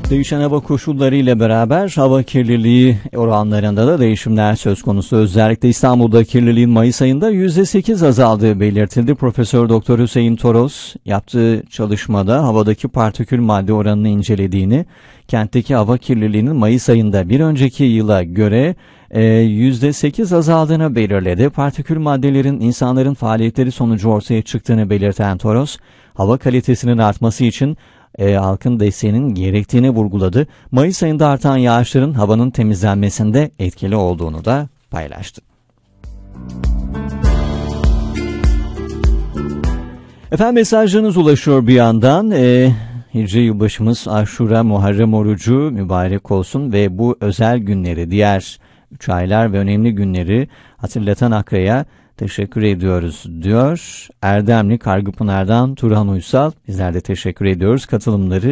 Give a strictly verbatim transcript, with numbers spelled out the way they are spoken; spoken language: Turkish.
Değişen hava koşulları ile beraber hava kirliliği oranlarında da değişimler söz konusu. Özellikle İstanbul'da kirliliğin Mayıs ayında yüzde sekiz azaldığı belirtildi. Profesör Doktor Hüseyin Toros yaptığı çalışmada havadaki partikül madde oranını incelediğini, kentteki hava kirliliğinin Mayıs ayında bir önceki yıla göre yüzde sekiz azaldığını belirledi. Partikül maddelerin insanların faaliyetleri sonucu ortaya çıktığını belirten Toros, hava kalitesinin artması için E, halkın desteğinin gerektiğini vurguladı. Mayıs ayında artan yağışların havanın temizlenmesinde etkili olduğunu da paylaştı. Efendim mesajlarınız ulaşıyor bir yandan. E, Hicri yılbaşımız Aşura, Muharrem orucu mübarek olsun ve bu özel günleri, diğer üç aylar ve önemli günleri hatırlatan Akra'ya teşekkür ediyoruz diyor. Erdemli Kargıpınar'dan Turhan Uysal. Bizler de teşekkür ediyoruz. Katılımları